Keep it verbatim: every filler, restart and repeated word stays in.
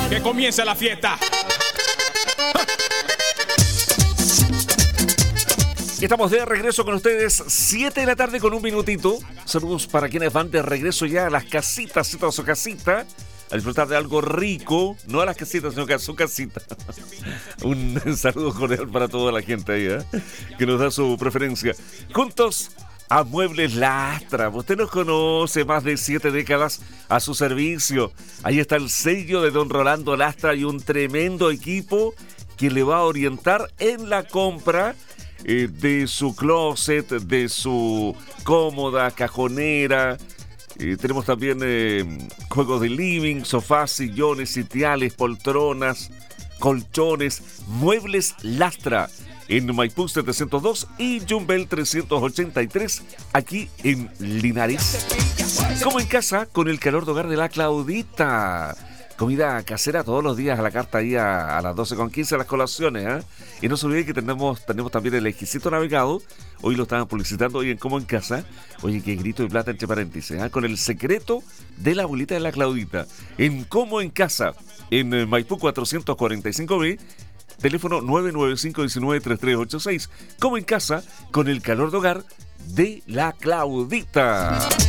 Que comience la fiesta. Estamos de regreso con ustedes, siete de la tarde con un minutito. Saludos para quienes van de regreso ya a las casitas, a su casita, a disfrutar de algo rico, no a las casitas, sino que a su casita. Un saludo cordial para toda la gente ahí, ¿eh? Que nos da su preferencia. Juntos a Muebles Lastra. Usted nos conoce, más de siete décadas a su servicio. Ahí está el sello de don Rolando Lastra y un tremendo equipo que le va a orientar en la compra Eh, de su closet, de su cómoda, cajonera. Eh, tenemos también eh, juegos de living, sofás, sillones, sitiales, poltronas, colchones. Muebles Lastra en Maipú setecientos dos y Yumbel trescientos ochenta y tres, aquí en Linares. Como en casa, con el calor de hogar de la Claudita. Comida casera todos los días a la carta ahí a, a las doce con quince las colaciones, ¿eh? Y no se olvide que tenemos, tenemos también el exquisito navegado. Hoy lo estaban publicitando hoy en Como en Casa. Oye, qué grito y plata entre paréntesis, ¿eh? Con el secreto de la abuelita de la Claudita. En Como en Casa, en Maipú cuatrocientos cuarenta y cinco B, teléfono nueve nueve cinco uno nueve tres tres ocho seis. Como en Casa, con el calor de hogar de la Claudita.